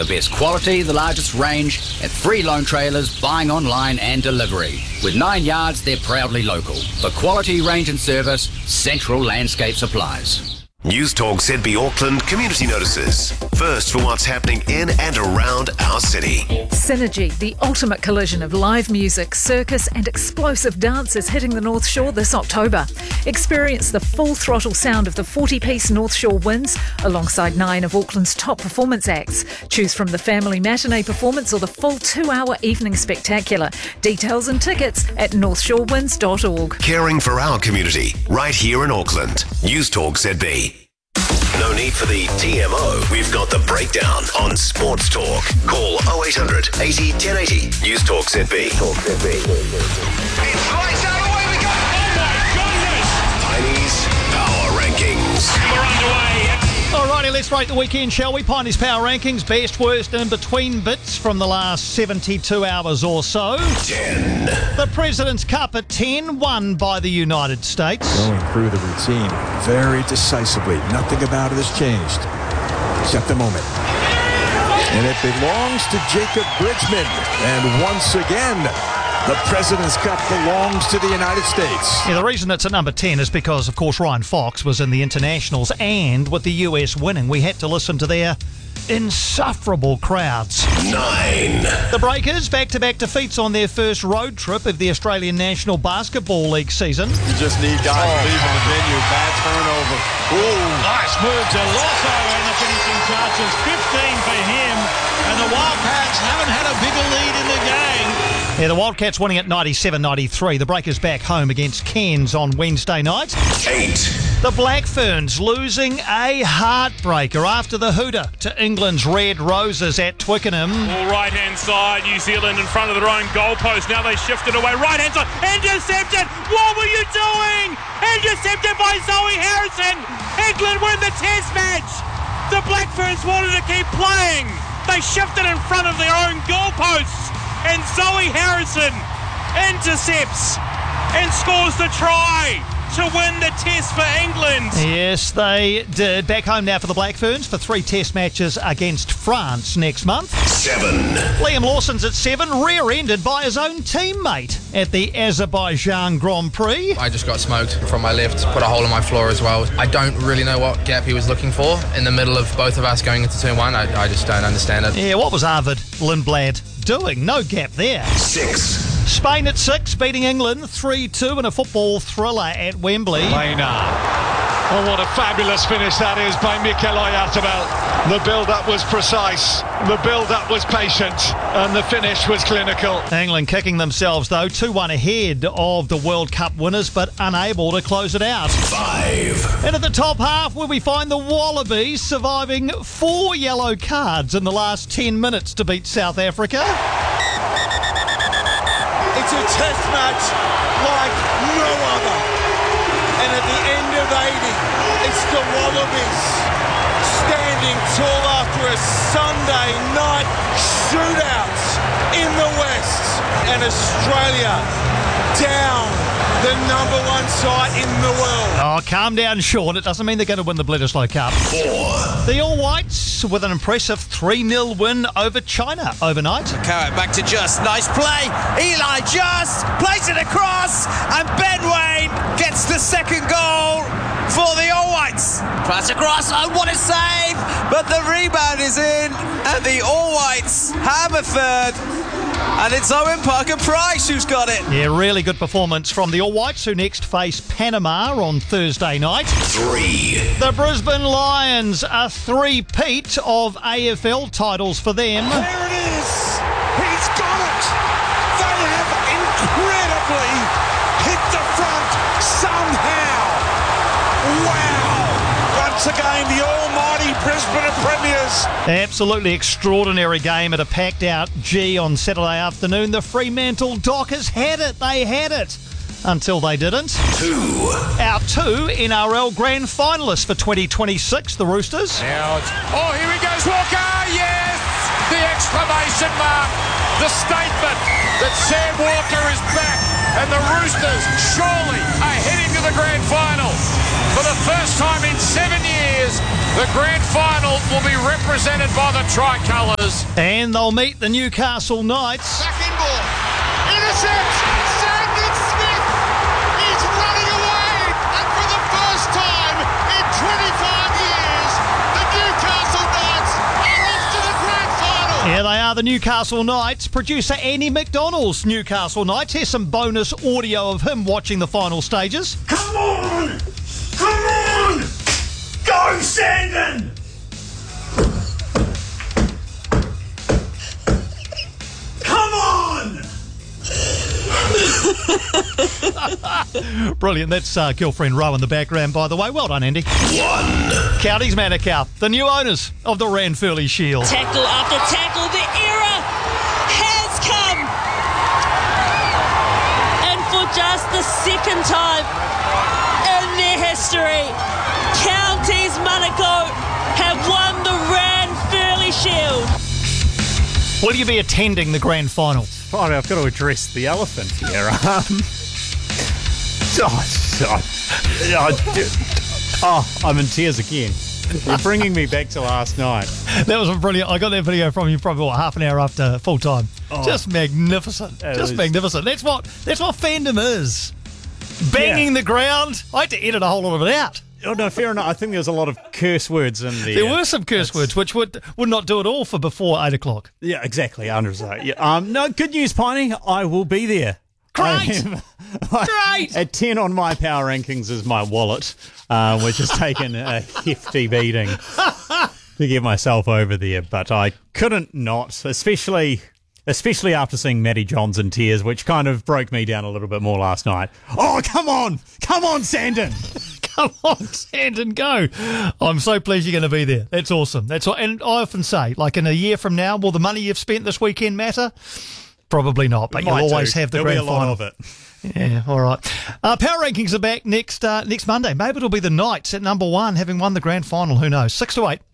The best quality, the largest range, and free loan trailers, buying online and delivery. With 9 yards, they're proudly local. For quality, range and service, Central Landscape Supplies. News Talk ZB Auckland community notices. First for what's happening in and around our city. Synergy, the ultimate collision of live music, circus and explosive dance is hitting the North Shore this October. Experience the full throttle sound of the 40-piece North Shore Winds alongside 9 of Auckland's top performance acts. Choose from the family matinee performance or the full 2-hour evening spectacular. Details and tickets at northshorewinds.org. Caring for our community, right here in Auckland. News Talk ZB. No need for the TMO. We've got the breakdown on Sports Talk. Call 0800 80 1080. News Talk ZB. It's lights out, away we go! Oh my goodness! Tiny's Power Rankings. We're underway. Alrighty, let's rate the weekend, shall we? Piney's Power Rankings, best, worst, in between bits from the last 72 hours or so. 10. The President's Cup at 10, won by the United States. Going through the routine very decisively. Nothing about it has changed, except the moment. And it belongs to Jacob Bridgman. And once again, the President's Cup belongs to the United States. Yeah, the reason it's at number 10 is because, of course, Ryan Fox was in the internationals, and with the US winning, we had to listen to their insufferable crowds. 9. The Breakers, back-to-back defeats on their first road trip of the Australian National Basketball League season. You just need guys leaving the venue. Bad turnover. Ooh. Nice move to Lotho and the finishing touches. 15 for him. And the Wildcats haven't had a bigger lead in the game. Yeah, the Wildcats winning at 97-93. The Breakers back home against Cairns on Wednesday night. 8. The Black Ferns losing a heartbreaker after the hooter to England's Red Roses at Twickenham. All right-hand side, New Zealand in front of their own goalpost. Now they shift it away. Right-hand side, intercepted! What were you doing? Intercepted by Zoe Harrison! England win the Test match! The Black Ferns wanted to keep playing. They shifted in front of their own goalposts. And Zoe Harrison intercepts and scores the try to win the Test for England. Yes, they did. Back home now for the Black Ferns for 3 Test matches against France next month. 7. Liam Lawson's at 7, rear-ended by his own teammate at the Azerbaijan Grand Prix. I just got smoked from my left, put a hole in my floor as well. I don't really know what gap he was looking for in the middle of both of us going into turn 1. I just don't understand it. Yeah, what was Arvid Lindblad doing? No gap there. 6. Spain at 6, beating England 3-2 in a football thriller at Wembley. Maynard. Oh, what a fabulous finish that is by Mikel Oyarzabal. The build-up was precise, the build-up was patient, and the finish was clinical. England kicking themselves, though, 2-1 ahead of the World Cup winners, but unable to close it out. 5. And at the top half, where we find the Wallabies surviving 4 yellow cards in the last 10 minutes to beat South Africa. It's a test match like no other. And at the end of 80, it's the Wallabies standing tall after a Sunday night shootout in the West. And Australia down the number 1 side in the world. Oh, calm down, Sean. It doesn't mean they're going to win the Bledisloe Cup. 4. The All Whites with an impressive 3-0 win over China overnight. Carrot back to Just. Nice play. Eli Just plays it across. And Ben Waine gets the second goal for the All Whites. Tries across. Oh, what a save. But the rebound is in. And the All Whites have a third. And it's Owen Parker-Price who's got it. Yeah, really good performance from the All Whites, who next face Panama on Thursday night. 3. The Brisbane Lions, a three-peat of AFL titles for them. There it is. He's got it. They have incredibly hit the front somehow. Wow. Once again, the almighty Brisbane Premiers. Absolutely extraordinary game at a packed-out G on Saturday afternoon. The Fremantle Dockers had it. They had it. Until they didn't. 2. Our 2 NRL Grand Finalists for 2026, the Roosters. Now it's, oh, here he goes, Walker, yes! The exclamation mark, the statement that Sam Walker is back, and the Roosters surely are heading to the grand final. For the first time in 7 years, the grand final will be represented by the tricolours. And they'll meet the Newcastle Knights. Back in ball. Intercept. Sandon Smith is running away. And for the first time in 25 years, the Newcastle Knights are off to the grand final. Here they are, the Newcastle Knights. Producer Andy McDonald's Newcastle Knights. Here's some bonus audio of him watching the final stages. Come on! Come on! Go, Sandon! Come on! Brilliant. That's girlfriend Rowe in the background, by the way. Well done, Andy. 1. Counties Manukau, the new owners of the Ranfurly Shield. Tackle after tackle, the era has come. And for just the second time in their history, Counties Manukau have won the Ranfurly Shield. Will you be attending the grand final? Right, I've got to address the elephant here. I'm in tears again. You're bringing me back to last night. That was brilliant. I got that video from you probably half an hour after full time. Oh. Just magnificent. Just magnificent. That's what fandom is. Banging the ground. I had to edit a whole lot of it out. Oh, no, fair enough. I think there was a lot of curse words in there. There were some curse words, which would not do it all for before 8 o'clock. Yeah, exactly. 100%. Yeah. No, good news, Piney. I will be there. Great! Great! At 10 on my power rankings is my wallet, which has taken a hefty beating to get myself over there. But I couldn't not, especially after seeing Matty Johns in tears, which kind of broke me down a little bit more last night. Oh, come on! Come on, Sandon! Come on, Sandon, go. I'm so pleased you're going to be there. That's awesome. And I often say, like in a year from now, will the money you've spent this weekend matter? Probably not, but you'll always have the grand final. There'll be a lot of it. Yeah, all right. Power rankings are back next Monday. Maybe it'll be the Knights at number 1, having won the grand final. Who knows? 6 to 8.